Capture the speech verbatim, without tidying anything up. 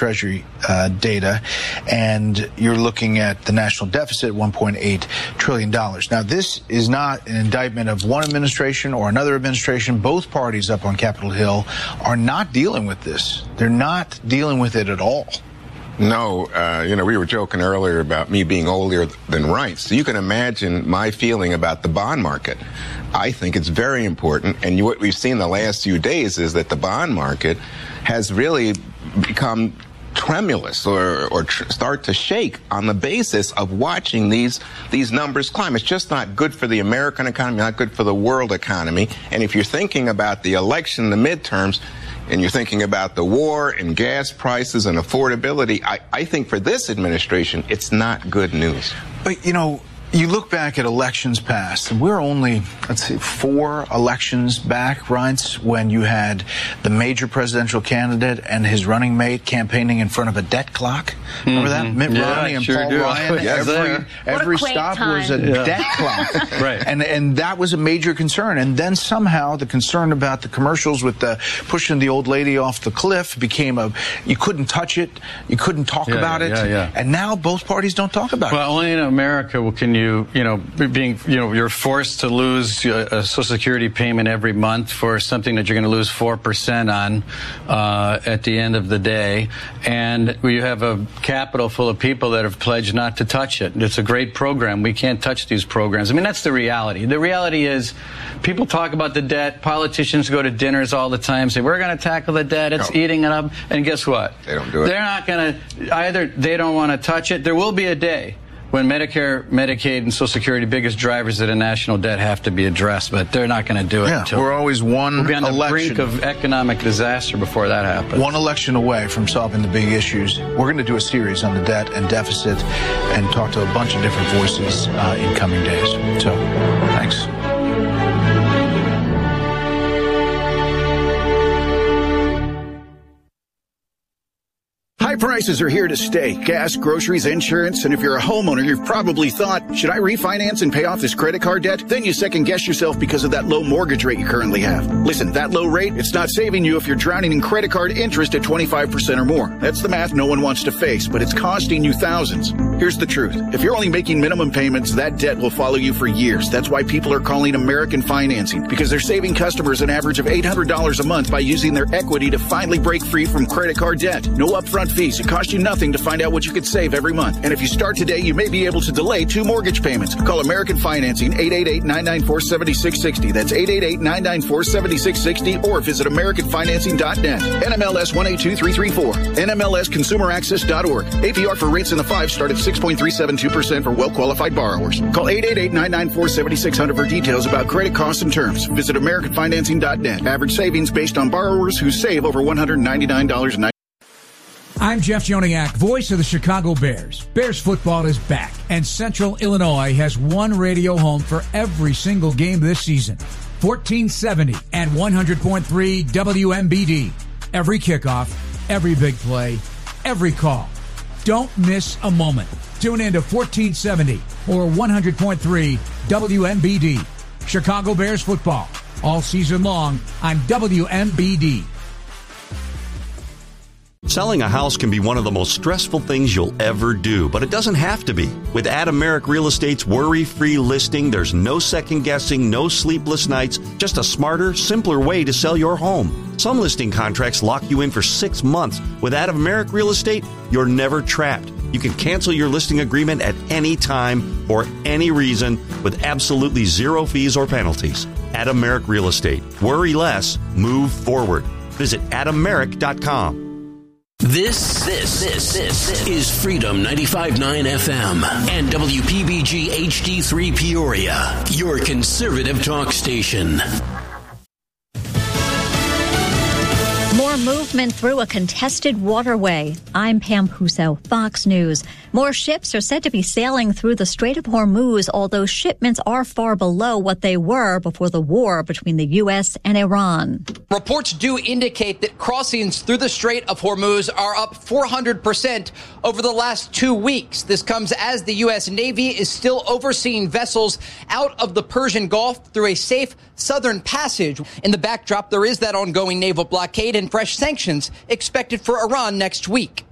Treasury uh, data, and you're looking at the national deficit, one point eight trillion dollars. Now, this is not an indictment of one administration or another administration. Both parties up on Capitol Hill are not dealing with this. They're not dealing with it at all. No, uh, you know, we were joking earlier about me being older than right. So you can imagine my feeling about the bond market. I think it's very important. And what we've seen the last few days is that the bond market has really become tremulous or, or tr- start to shake on the basis of watching these these numbers climb. It's just not good for the American economy, not good for the world economy. And if you're thinking about the election, the midterms, and you're thinking about the war and gas prices and affordability, I, I think for this administration, it's not good news. But, you know, you look back at elections past, and we're only, let's see, four elections back, Reince, when you had the major presidential candidate and his running mate campaigning in front of a debt clock. Mm-hmm. Remember that? Mitt yeah, Romney and sure Paul do. Ryan. Yes, every every stop time. was a yeah. debt clock. Right. And, and that was a major concern. And then somehow the concern about the commercials with the pushing the old lady off the cliff became a, you couldn't touch it, you couldn't talk yeah, about yeah, it. Yeah, yeah. And now both parties don't talk about well, it. Well, only in America can you You, you know, being, you know, you're forced to lose a Social Security payment every month for something that you're going to lose four percent on uh, at the end of the day. And you have a capital full of people that have pledged not to touch it. It's a great program. We can't touch these programs. I mean, that's the reality. The reality is people talk about the debt. Politicians go to dinners all the time, say, we're going to tackle the debt. It's No. eating it up. And guess what? They don't do it. They're not going to, either they don't want to touch it. There will be a day when Medicare, Medicaid, and Social Security, biggest drivers of the national debt, have to be addressed, but they're not going to do it Yeah, until we're always one we'll be on the election. brink of economic disaster before that happens. One election away from solving the big issues. We're going to do a series on the debt and deficit and talk to a bunch of different voices uh, in coming days. So, thanks. High prices are here to stay. Gas, groceries, insurance, and if you're a homeowner, you've probably thought, should I refinance and pay off this credit card debt? Then you second guess yourself because of that low mortgage rate you currently have. Listen, that low rate, it's not saving you if you're drowning in credit card interest at twenty-five percent or more. That's the math no one wants to face, but it's costing you thousands. Here's the truth. If you're only making minimum payments, that debt will follow you for years. That's why people are calling American Financing, because they're saving customers an average of eight hundred dollars a month by using their equity to finally break free from credit card debt. No upfront fees. It costs you nothing to find out what you could save every month. And if you start today, you may be able to delay two mortgage payments. Call American Financing, eight eight eight, nine nine four, seven six six zero. That's eight eight eight, nine nine four, seven six six zero, or visit American Financing dot net. N M L S one eight two three three four. N M L S Consumer Access dot org. A P R for rates in the five start at six point three seven two percent for well-qualified borrowers. Call eight eight eight, nine nine four, seven six zero zero for details about credit costs and terms. Visit American Financing dot net. Average savings based on borrowers who save over one hundred ninety-nine dollars and ninety cents. I'm Jeff Joniak, voice of the Chicago Bears. Bears football is back, and Central Illinois has one radio home for every single game this season. fourteen seventy and one hundred point three W M B D. Every kickoff, every big play, every call. Don't miss a moment. Tune in to fourteen seventy or one hundred point three W M B D. Chicago Bears football, all season long on W M B D. Selling a house can be one of the most stressful things you'll ever do, but it doesn't have to be. With Adam Merrick Real Estate's worry-free listing, there's no second-guessing, no sleepless nights, just a smarter, simpler way to sell your home. Some listing contracts lock you in for six months. With Adam Merrick Real Estate, you're never trapped. You can cancel your listing agreement at any time for any reason with absolutely zero fees or penalties. Adam Merrick Real Estate. Worry less, move forward. Visit adam merrick dot com. This, this, this, this is Freedom ninety-five point nine F M and W P B G H D three Peoria, your conservative talk station. More movement through a contested waterway. I'm Pam Puso, Fox News. More ships are said to be sailing through the Strait of Hormuz, although shipments are far below what they were before the war between the U S and Iran. Reports do indicate that crossings through the Strait of Hormuz are up four hundred percent over the last two weeks. This comes as the U S Navy is still overseeing vessels out of the Persian Gulf through a safe southern passage. In the backdrop, there is that ongoing naval blockade and fresh sanctions expected for Iran next week.